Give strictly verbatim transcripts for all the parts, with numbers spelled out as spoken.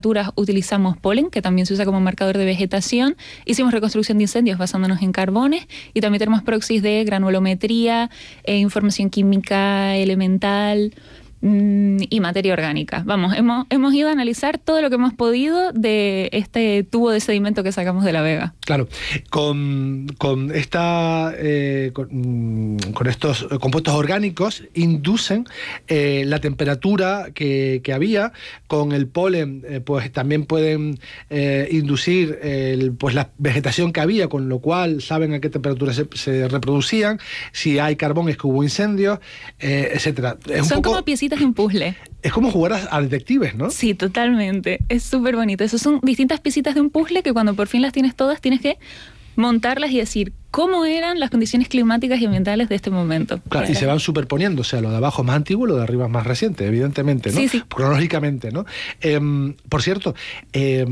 utilizamos polen, que también se usa como marcador de vegetación. Hicimos reconstrucción de incendios basándonos en carbones y también tenemos proxies de granulometría, eh, información química elemental mmm, y materia orgánica. Vamos, hemos, hemos ido a analizar todo lo que hemos podido de este tubo de sedimento que sacamos de la vega. Claro, con, con, esta, eh, con, con estos compuestos orgánicos inducen eh, la temperatura que, que había. Con el polen eh, pues también pueden eh, inducir el, pues la vegetación que había, con lo cual saben a qué temperatura se, se reproducían, si hay carbón es que hubo incendios, eh, etcétera. Es Son un poco, como piecitas de un puzzle. Es como jugar a, a detectives, ¿no? Sí, totalmente. Es súper bonito. Esas son distintas piecitas de un puzzle que cuando por fin las tienes todas, tienes que montarlas y decir cómo eran las condiciones climáticas y ambientales de este momento. Claro, y se van superponiendo, o sea, lo de abajo es más antiguo, lo de arriba es más reciente, evidentemente, ¿no? Sí, sí. Cronológicamente, ¿no? Eh, por cierto, eh,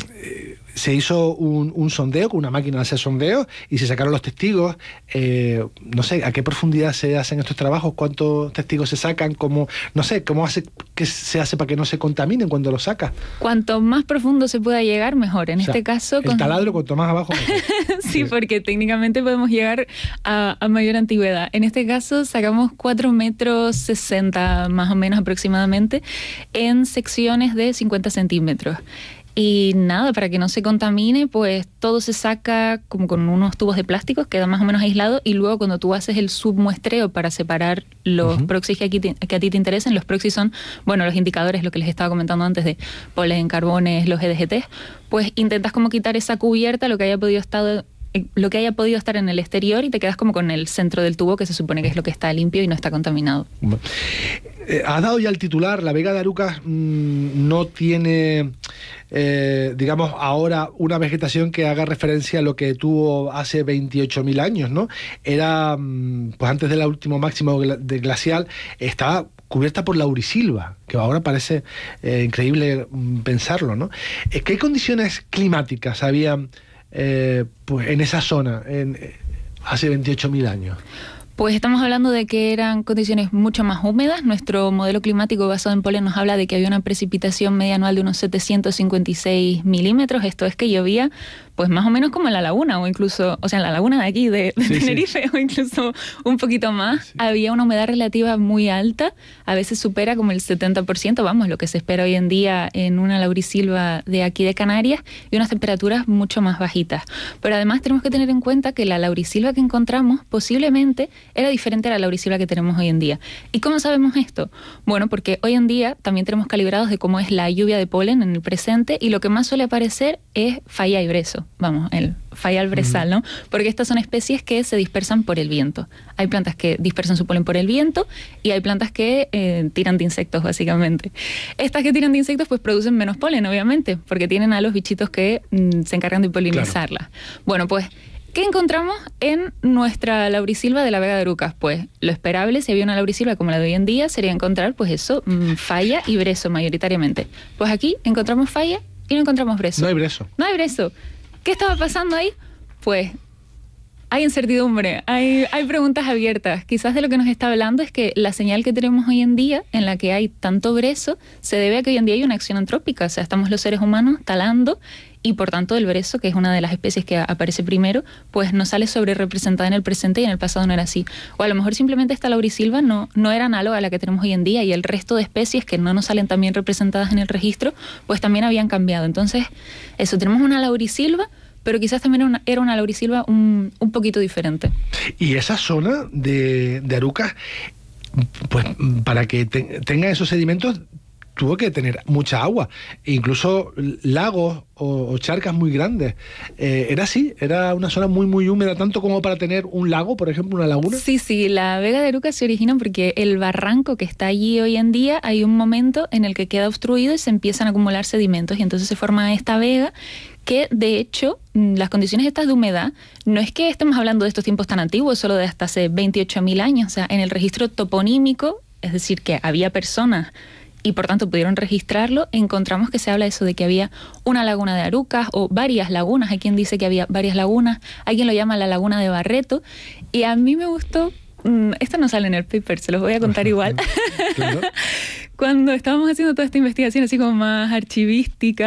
se hizo un, un sondeo con una máquina de hacer sondeos y se sacaron los testigos. Eh, no sé, ¿a qué profundidad se hacen estos trabajos? ¿Cuántos testigos se sacan? ¿Cómo, no sé, cómo hace, qué se hace para que no se contaminen cuando los sacas? Cuanto más profundo se pueda llegar, mejor. En o sea, este caso... El con... taladro, cuanto más abajo, mejor. sí, sí, porque técnicamente podemos llegar a, a mayor antigüedad. En este caso sacamos cuatro metros sesenta más o menos aproximadamente en secciones de cincuenta centímetros. Y nada, para que no se contamine, pues todo se saca como con unos tubos de plástico, queda más o menos aislado, y luego cuando tú haces el submuestreo para separar los uh-huh. proxies que, aquí te, que a ti te interesen, los proxies son, bueno, los indicadores, lo que les estaba comentando antes de polen, carbones, los E D G T, pues intentas como quitar esa cubierta, lo que haya podido estar... lo que haya podido estar en el exterior, y te quedas como con el centro del tubo, que se supone que es lo que está limpio y no está contaminado. Eh, has dado ya el titular. La Vega de Arucas mmm, no tiene, eh, digamos, ahora una vegetación que haga referencia a lo que tuvo hace veintiocho mil años, ¿no? Era, mmm, pues antes del último máximo de glacial, estaba cubierta por laurisilva, que ahora parece eh, increíble mmm, pensarlo, ¿no? Eh, ¿Qué condiciones climáticas había Eh, pues en esa zona en, eh, hace veintiocho mil años? Pues estamos hablando de que eran condiciones mucho más húmedas. Nuestro modelo climático basado en polen nos habla de que había una precipitación media anual de unos setecientos cincuenta y seis milímetros. Esto es que llovía pues más o menos como en la laguna, o incluso, o sea, en la laguna de aquí, de, de sí, Tenerife, sí. o incluso un poquito más. Sí. Había una humedad relativa muy alta, a veces supera como el setenta por ciento, vamos, lo que se espera hoy en día en una laurisilva de aquí de Canarias, y unas temperaturas mucho más bajitas. Pero además tenemos que tener en cuenta que la laurisilva que encontramos posiblemente era diferente a la laurisilva que tenemos hoy en día. ¿Y cómo sabemos esto? Bueno, porque hoy en día también tenemos calibrados de cómo es la lluvia de polen en el presente, y lo que más suele aparecer es falla y brezo. Vamos, el falla brezal, ¿no? Porque estas son especies que se dispersan por el viento. Hay plantas que dispersan su polen por el viento y hay plantas que eh, tiran de insectos, básicamente. Estas que tiran de insectos pues producen menos polen, obviamente, porque tienen a los bichitos que mm, se encargan de polinizarlas. Claro. Bueno, pues, ¿qué encontramos en nuestra laurisilva de la Vega de Arucas? Pues lo esperable, si había una laurisilva como la de hoy en día, sería encontrar, pues eso, mmm, falla y brezo mayoritariamente. Pues aquí encontramos falla y no encontramos brezo. No hay brezo. No hay brezo. ¿Qué estaba pasando ahí? Pues hay incertidumbre, hay, hay preguntas abiertas. Quizás de lo que nos está hablando es que la señal que tenemos hoy en día, en la que hay tanto brezo, se debe a que hoy en día hay una acción antrópica. O sea, estamos los seres humanos talando, y por tanto el brezo, que es una de las especies que aparece primero, pues no sale sobre representada en el presente, y en el pasado no era así. O a lo mejor simplemente esta laurisilva no, no era análoga a la que tenemos hoy en día, y el resto de especies que no nos salen tan bien representadas en el registro, pues también habían cambiado. Entonces, eso, tenemos una laurisilva, pero quizás también era una, era una laurisilva un, un poquito diferente. Y esa zona de, de Arucas, pues para que te, tenga esos sedimentos, tuvo que tener mucha agua, incluso lagos o, o charcas muy grandes. Eh, era así, era una zona muy muy húmeda, tanto como para tener un lago, por ejemplo, una laguna. Sí, sí, la Vega de Arucas se origina porque el barranco que está allí hoy en día, hay un momento en el que queda obstruido y se empiezan a acumular sedimentos, y entonces se forma esta vega que, de hecho, las condiciones estas de humedad, no es que estemos hablando de estos tiempos tan antiguos, solo de hasta hace veintiocho mil años. O sea, en el registro toponímico, es decir, que había personas y por tanto pudieron registrarlo, encontramos que se habla eso de que había una laguna de Arucas o varias lagunas. Hay quien dice que había varias lagunas, hay quien lo llama la laguna de Barreto, y a mí me gustó, mmm, esto no sale en el paper, se los voy a contar igual. Claro. cuando estábamos haciendo toda esta investigación así como más archivística,